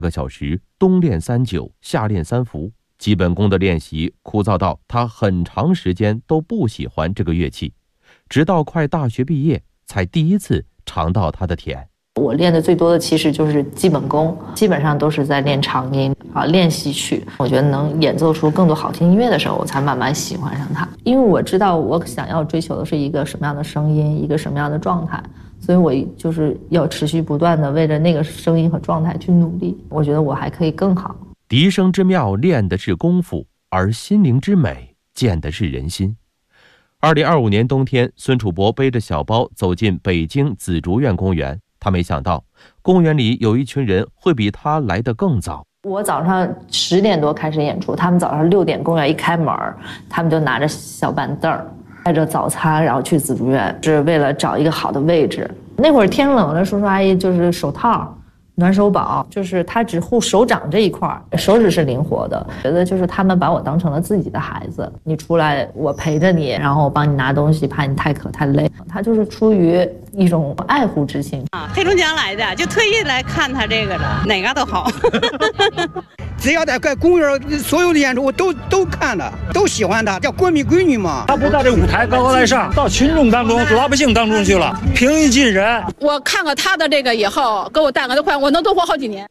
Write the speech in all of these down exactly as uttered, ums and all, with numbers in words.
个小时，冬练三九，夏练三伏。基本功的练习枯燥到他很长时间都不喜欢这个乐器，直到快大学毕业，才第一次尝到它的甜。 我练的最多的其实就是基本功，基本上都是在练长音啊，练习曲。我觉得能演奏出更多好听音乐的时候，我才慢慢喜欢上它。因为我知道我想要追求的是一个什么样的声音，一个什么样的状态，所以我就是要持续不断的为了那个声音和状态去努力。我觉得我还可以更好。 笛声之妙练的是功夫，而心灵之美见的是人心。二零二五年冬天，孙楚博背着小包走进北京紫竹院公园。他没想到公园里有一群人会比他来得更早。 我早上十点多开始演出，他们早上六点公园一开门，他们就拿着小板凳儿，带着早餐，然后去紫竹院，是为了找一个好的位置。那会儿天冷了，叔叔阿姨就是手套、暖手宝，就是他只护手掌这一块，手指是灵活的。觉得就是他们把我当成了自己的孩子，你出来我陪着你，然后我帮你拿东西，怕你太渴太累。他就是出于一种爱护之情啊，黑龙江来的，就特意来看他这个的，哪个都好。 只要在公园，所有的演出我都都看了，都喜欢他，叫国民闺女嘛。 他不在这舞台高高在上，到群众当中、老百姓当中去了，平易近人。 我看过他的这个以后，给我带个的快，我能多活好几年。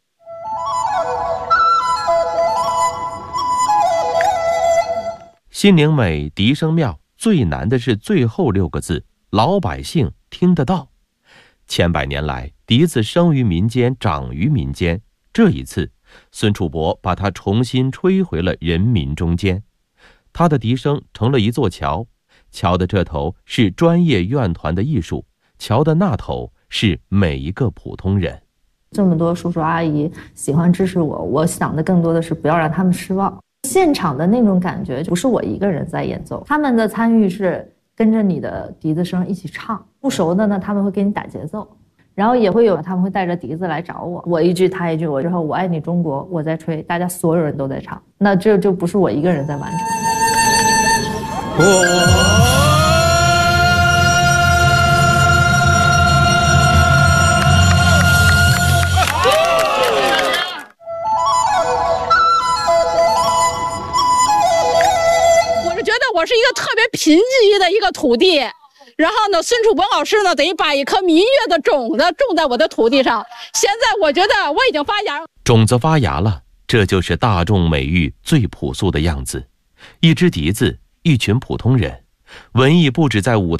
心灵美，笛声妙，最难的是最后六个字：老百姓听得到。千百年来，笛子生于民间，长于民间。这一次，孙楚博把它重新吹回了人民中间。他的笛声成了一座桥，桥的这头是专业乐团的艺术，桥的那头是每一个普通人。 这么多叔叔阿姨喜欢支持我，我想的更多的是不要让他们失望。现场的那种感觉不是我一个人在演奏，他们的参与是跟着你的笛子声一起唱。不熟的呢，他们会给你打节奏，然后也会有他们会带着笛子来找我，我一句他一句，我之后我爱你中国，我在吹，大家所有人都在唱，那这就不是我一个人在完成。 我我是一个特别贫瘠的一个土地，然后呢，孙楚博老师呢，等于把一颗民乐的种子种在我的土地上。现在我觉得我已经发芽， 种子发芽了，这就是大众美育最朴素的样子。一支笛子，一群普通人，文艺不止在舞台。